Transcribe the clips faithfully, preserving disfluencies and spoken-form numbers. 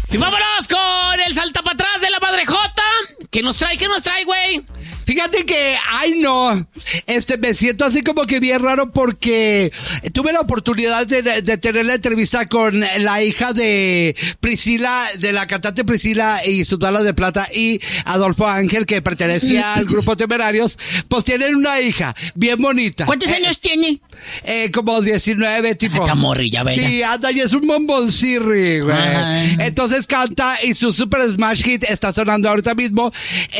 Y vámonos con el salta para atrás de la Madre Jota. ¿Qué nos trae? ¿Qué nos trae, güey? Fíjate que, ay no, este, me siento así como que bien raro porque tuve la oportunidad de, de tener la entrevista con la hija de Priscila, de la cantante Priscila y sus balas de plata, y Adolfo Ángel, que pertenecía al grupo Temerarios. Pues tienen una hija bien bonita. ¿Cuántos eh, años tiene? Eh, como diecinueve, tipo. Esta morrilla, ¿verdad? Sí, anda, y es un bomboncirri, güey. Ajá. Entonces canta y su super smash hit está sonando ahorita mismo.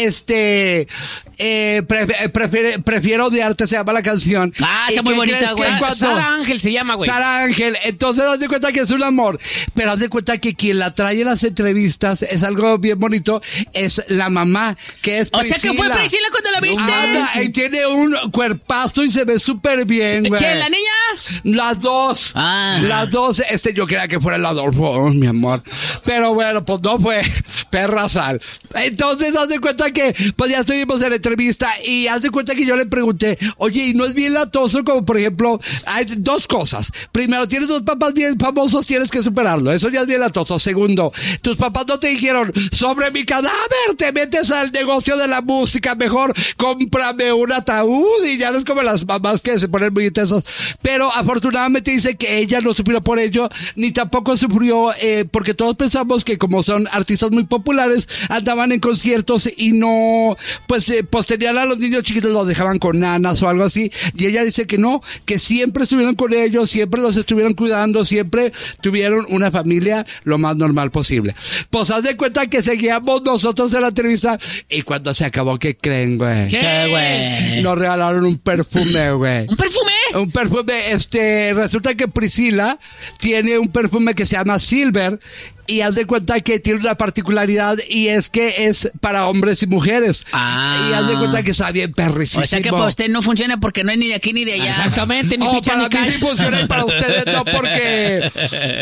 Este, eh, pre- prefiere- prefiero odiarte, se llama la canción. Ah, está ¿Y muy qué bonita, crees que güey. cuando- Sara Ángel se llama, güey. Sara Ángel. Entonces, haz de cuenta que es un amor. Pero haz de cuenta que quien la trae en las entrevistas es algo bien bonito. Es la mamá, que es O sea Priscila. que fue Priscila cuando la viste. Anda, y tiene un cuerpazo y se ve súper bien, güey. ¿Quién, la niña? Las dos. Ah. Las dos. Este, yo creía que fuera el Adolfo, oh, mi amor. Pero bueno, pues no fue perra sal. Entonces, haz de cuenta que, pues ya estuvimos en la entrevista y haz de cuenta que yo le pregunté, oye, ¿y no es bien latoso? Como por ejemplo, hay dos cosas. Primero, tienes dos papás bien famosos, tienes que superarlo. Eso ya es bien latoso. Segundo, tus papás no te dijeron, sobre mi cadáver te metes al negocio de la música, mejor cómprame un ataúd, y ya no es como las mamás que se ponen muy intensas. Pero afortunadamente dice que ella no sufrió por ello, ni tampoco sufrió eh, porque todos pensamos que como son artistas muy populares, andaban en conciertos y no, pues, eh, pues tenían a los niños chiquitos, los dejaban con nanas o algo así, y ella dice que no, que siempre estuvieron con ellos, siempre los estuvieron cuidando, siempre tuvieron una familia lo más normal posible. Pues haz de cuenta que seguíamos nosotros en la entrevista, y cuando se acabó, ¿qué creen, güey? ¿Qué, güey? Nos regalaron un perfume, güey. ¿Un perfume? Un perfume, este, resulta que Priscila tiene un perfume que se llama Silver, y haz de cuenta que tiene una particularidad, y es que es para hombres y mujeres. Ah. Y haz de cuenta que está bien perricísimo. O sea que para usted no funciona porque no es ni de aquí ni de allá. Exactamente, ni Oh, picha para ni mí cash. sí funciona y para ustedes no, porque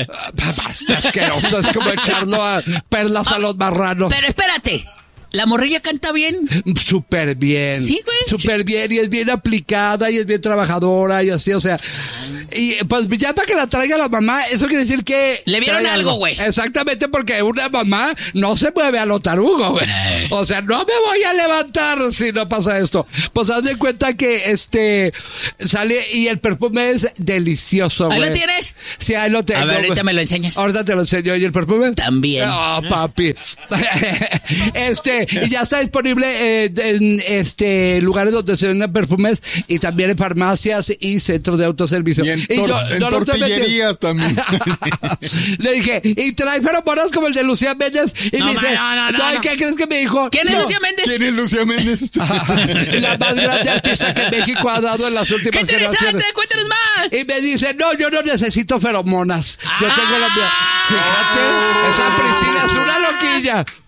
basta asqueroso, es como echarlo a perlas a los marranos. Pero espérate, ¿la morrilla canta bien? Súper bien. Sí, güey. Súper bien, y es bien aplicada, y es bien trabajadora, y así, o sea. Y pues ya para que la traiga la mamá, eso quiere decir que... Le vieron trae algo, güey. Exactamente, porque una mamá no se mueve a lo tarugo, güey. O sea, no me voy a levantar si no pasa esto. Pues haz de cuenta que este sale y el perfume es delicioso, güey. ¿Ahí lo tienes? Sí, ahí lo tengo. A ver, ahorita güey. me lo enseñas. Ahorita te lo enseño. ¿Y el perfume? También. Oh, papi. Este, y ya está disponible eh, en este lugares donde se venden perfumes, y también en farmacias y centros de autoservicio. Y en, tor- yo- en yo no estoy tortillerías también. Le dije, y trae feromonas como el de Lucía Méndez. Y No, me dice, no, no, no, "Ay, no. ¿qué crees que me dijo? ¿Quién es No, Lucía Méndez? ¿Quién es Lucía Méndez? la más grande artista que México ha dado en las ¡Qué últimas interesante! generaciones. ¡Cuéntanos más! Y me dice, no, yo no necesito feromonas. Yo Ah. tengo la mía. Fíjate, esa Priscila es una loquilla.